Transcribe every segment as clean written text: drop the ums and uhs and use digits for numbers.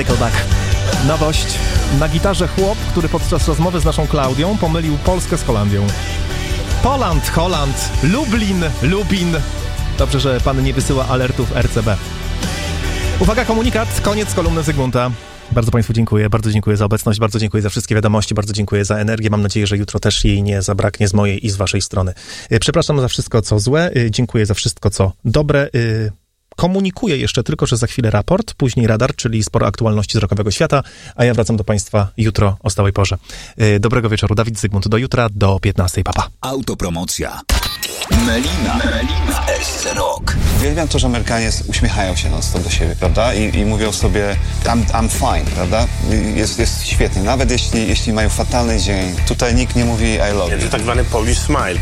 Nickelback. Nowość. Na gitarze chłop, który podczas rozmowy z naszą Klaudią pomylił Polskę z Holandią. Poland, Holand, Lublin, Lubin. Dobrze, że pan nie wysyła alertów RCB. Uwaga, komunikat, koniec kolumny Zygmunta. Bardzo państwu dziękuję, bardzo dziękuję za obecność, bardzo dziękuję za wszystkie wiadomości, bardzo dziękuję za energię. Mam nadzieję, że jutro też jej nie zabraknie z mojej i z waszej strony. Przepraszam za wszystko, co złe, dziękuję za wszystko, co dobre. Komunikuję jeszcze tylko, że za chwilę raport, później radar, czyli sporo aktualności z rockowego świata, a ja wracam do państwa jutro o stałej porze. Dobrego wieczoru, Dawid Zygmunt, do jutra, do 15:00, papa. Autopromocja. Melina w SC Rock. Uwielbiam to, że Amerykanie uśmiechają się non-stop do siebie, prawda? I mówią sobie I'm fine, prawda? Jest świetnie. Nawet jeśli mają fatalny dzień, tutaj nikt nie mówi I love you. To tak zwany Polish smile.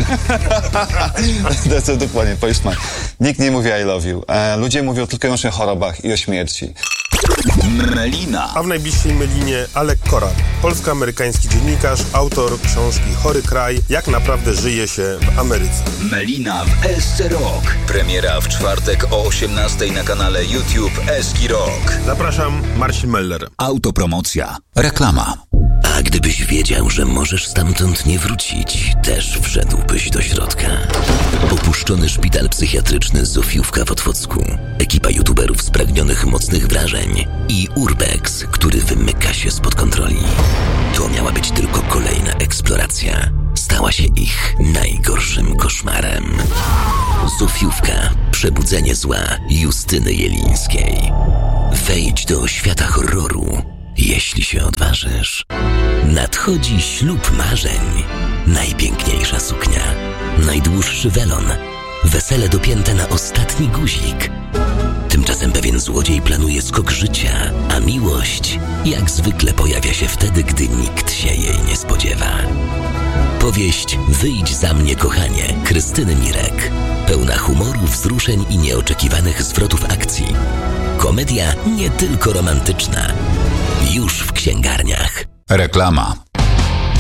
To dokładnie, Polish smile. Nikt nie mówi I love you. Ludzie mówią tylko i wyłącznie o chorobach i o śmierci. Melina. A w najbliższej Melinie Alek Koran, polsko-amerykański dziennikarz, autor książki Chory kraj, jak naprawdę żyje się w Ameryce. Melina w SC Rock. Premiera w czwartek o 18:00 na kanale YouTube SC Rock. Zapraszam, Marcin Meller. Autopromocja. Reklama. A gdybyś wiedział, że możesz stamtąd nie wrócić, też wszedłbyś do środka. Opuszczony szpital psychiatryczny Zofiówka w Otwocku, ekipa youtuberów spragnionych mocnych wrażeń i Urbex, który wymyka się spod kontroli. To miała być tylko kolejna eksploracja. Stała się ich najgorszym koszmarem. Zofiówka. Przebudzenie zła Justyny Jelińskiej. Wejdź do świata horroru, jeśli się odważysz. Nadchodzi ślub marzeń. Najpiękniejsza suknia. Najdłuższy welon. Wesele dopięte na ostatni guzik. Tymczasem pewien złodziej planuje skok życia, a miłość jak zwykle pojawia się wtedy, gdy nikt się jej nie spodziewa. Powieść Wyjdź za mnie, kochanie, Krystyny Mirek. Pełna humoru, wzruszeń i nieoczekiwanych zwrotów akcji. Komedia nie tylko romantyczna. Już w księgarniach. Reklama.